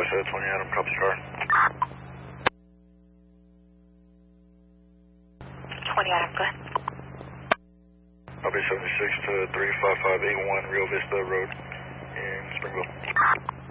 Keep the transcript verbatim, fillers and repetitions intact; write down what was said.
ahead, twenty Adam, copy car. twenty Adam, go ahead. Copy seventy-six to three five five eight one Rio Vista Road in Springville.